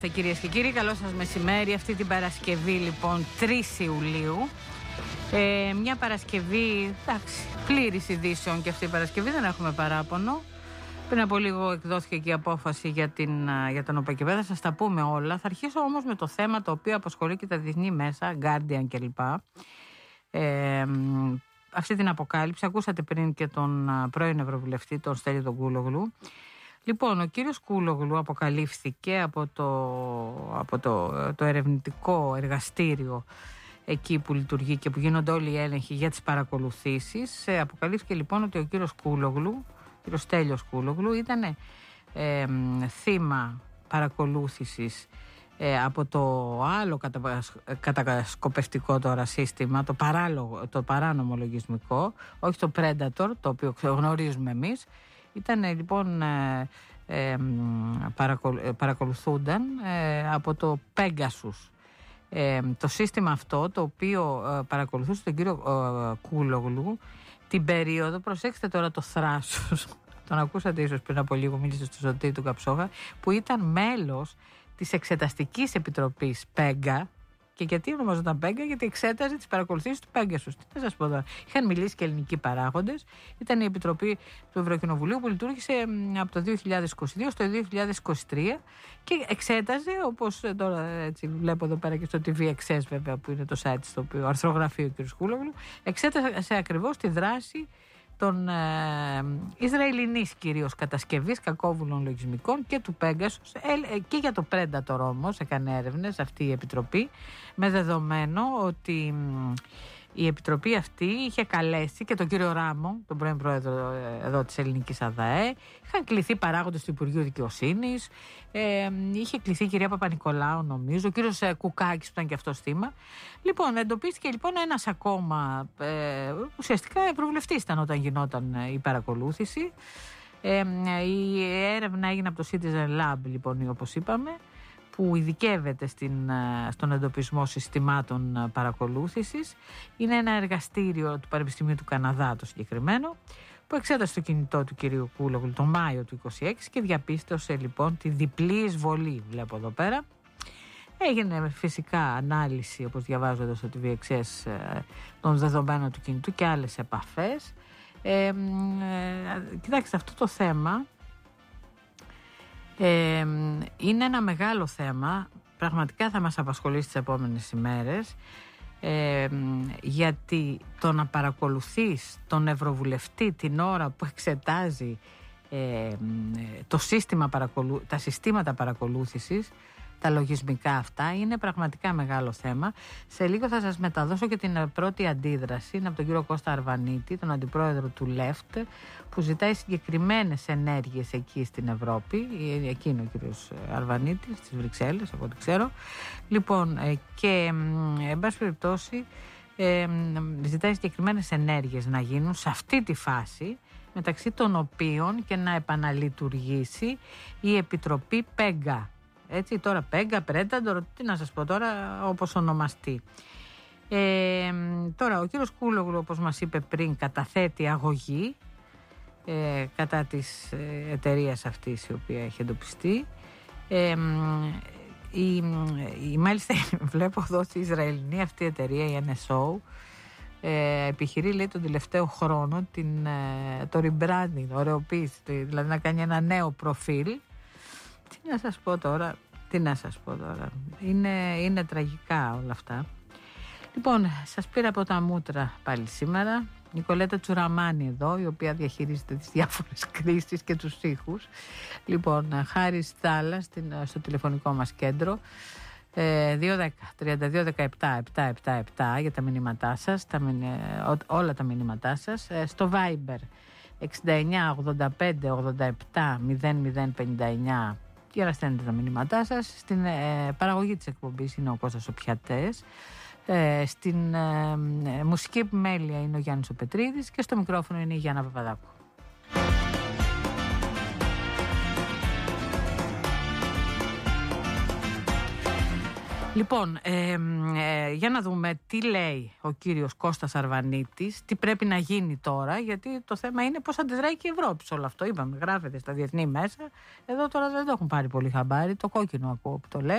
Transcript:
Κυρίες και κύριοι, καλό σας μεσημέρι. Αυτή την Παρασκευή λοιπόν 3 Ιουλίου, μια Παρασκευή πλήρης ειδήσεων, και αυτή η Παρασκευή δεν έχουμε παράπονο. Πριν από λίγο εκδόθηκε και η απόφαση για τον ΟΠΕΚΕ. Θα σας τα πούμε όλα. Θα αρχίσω όμως με το θέμα το οποίο απασχολεί και τα διεθνή μέσα, Guardian κλπ. Αυτή την αποκάλυψη ακούσατε πριν και τον πρώην Ευρωβουλευτή, τον Στέλιο τον Κούλογλου. Λοιπόν, ο κύριος Κούλογλου αποκαλύφθηκε από το ερευνητικό εργαστήριο εκεί που λειτουργεί και που γίνονται όλοι οι έλεγχοι για τις παρακολουθήσεις. Αποκαλύφθηκε λοιπόν ότι ο κύριος Κούλογλου, ο κύριος Στέλιος Κούλογλου, ήταν θύμα παρακολούθησης από το άλλο κατασκοπευτικό τώρα σύστημα, το παράνομο λογισμικό, όχι το Predator, το οποίο γνωρίζουμε εμείς. Ήταν λοιπόν παρακολουθούνταν από το Pegasus, το σύστημα αυτό το οποίο παρακολουθούσε τον κύριο Κούλογλου την περίοδο, προσέξτε τώρα το θράσος, τον ακούσατε ίσως πριν από λίγο, μίλησε στο Σωτήρη του Καψόγα, που ήταν μέλος της Εξεταστικής Επιτροπής Πέγκα. Και γιατί ονομαζόταν Πέγκα? Γιατί εξέταζε τις παρακολουθήσεις του Pegasus. Τι να σας πω τώρα. Είχαν μιλήσει και ελληνικοί παράγοντες. Ήταν η Επιτροπή του Ευρωκοινοβουλίου που λειτουργήσε από το 2022 στο 2023 και εξέταζε, όπως τώρα έτσι βλέπω εδώ πέρα και στο TVXS βέβαια, που είναι το site στο οποίο αρθρογραφεί ο κ. Κούλογλου, εξέταζε ακριβώς τη δράση των Ισραηλινής κυρίως κατασκευής κακόβουλων λογισμικών και του Pegasus, και για το Predator όμως έκανε έρευνες αυτή η Επιτροπή, με δεδομένο ότι η Επιτροπή αυτή είχε καλέσει και τον κύριο Ράμο, τον πρώην πρόεδρο εδώ της Ελληνικής ΑΔΑΕ, είχαν κληθεί παράγοντες του Υπουργείου Δικαιοσύνης, είχε κληθεί η κυρία Παπα-Νικολάου νομίζω, ο κύριος Κουκάκης που ήταν και αυτός θύμα. Λοιπόν, εντοπίστηκε λοιπόν ένας ακόμα, ουσιαστικά ευρωβουλευτής ήταν όταν γινόταν η παρακολούθηση. Η έρευνα έγινε από το Citizen Lab λοιπόν, όπως είπαμε, που ειδικεύεται στον εντοπισμό συστημάτων παρακολούθησης. Είναι ένα εργαστήριο του Πανεπιστημίου του Καναδά το συγκεκριμένο, που εξέτασε το κινητό του κυρίου Κούλογλου τον Μάιο του 2026 και διαπίστωσε λοιπόν τη διπλή εισβολή, βλέπω εδώ πέρα. Έγινε φυσικά ανάλυση, όπως διαβάζω εδώ στο TVXS, των δεδομένων του κινητού και άλλες επαφές. Κοιτάξτε, αυτό το θέμα είναι ένα μεγάλο θέμα, πραγματικά θα μας απασχολήσει τις επόμενες ημέρες, γιατί το να παρακολουθείς τον Ευρωβουλευτή την ώρα που εξετάζει τα συστήματα παρακολούθησης, τα λογισμικά αυτά, είναι πραγματικά μεγάλο θέμα. Σε λίγο θα σας μεταδώσω και την πρώτη αντίδραση, είναι από τον κύριο Κώστα Αρβανίτη, τον αντιπρόεδρο του Left, που ζητάει συγκεκριμένες ενέργειες εκεί στην Ευρώπη. Εκεί είναι ο κύριος Αρβανίτης, στις Βρυξέλλες, από ό,τι ξέρω. Λοιπόν, και εν πάση περιπτώσει ζητάει συγκεκριμένες ενέργειες να γίνουν σε αυτή τη φάση, μεταξύ των οποίων και να επαναλειτουργήσει η Επιτροπή Πέγκα. Έτσι τώρα Πέγκα, Predator, τι να σας πω τώρα, όπως ονομαστεί. Τώρα ο κύριος Κούλογλου, όπως μας είπε πριν, καταθέτει αγωγή κατά της εταιρείας αυτής η οποία έχει εντοπιστεί. Μάλιστα βλέπω εδώ στη Ισραηλινή αυτή η εταιρεία, η NSO, επιχειρεί, λέει, τον τελευταίο χρόνο το rebranding, ωρεοποίηση, δηλαδή να κάνει ένα νέο προφίλ. Τι να σας πω τώρα, είναι τραγικά όλα αυτά. Λοιπόν, σας πήρα από τα μούτρα πάλι σήμερα Νικολέτα Τσουραμάνη εδώ, η οποία διαχειρίζεται τις διάφορες κρίσεις και τους ήχους. Λοιπόν, Χάρης Θάλας στο τηλεφωνικό μας κέντρο, 210-3217-777 για τα μηνύματά σας, όλα τα μηνύματά σας. Στο Viber 69-85-87-0059 για να στέλνετε τα μηνύματά σας. Στην παραγωγή της εκπομπής είναι ο Κώστας ο Πιατές. Στην μουσική επιμέλεια είναι ο Γιάννης ο Πετρίδης και στο μικρόφωνο είναι η Γιάννα Παπαδάκου. Λοιπόν, για να δούμε τι λέει ο κύριος Κώστας Αρβανίτης, τι πρέπει να γίνει τώρα, γιατί το θέμα είναι πώς αντιδράει και η Ευρώπη σε όλο αυτό. Είπαμε, γράφεται στα διεθνή μέσα. Εδώ τώρα δεν το έχουν πάρει πολύ χαμπάρι, το κόκκινο ακούω που το λέει.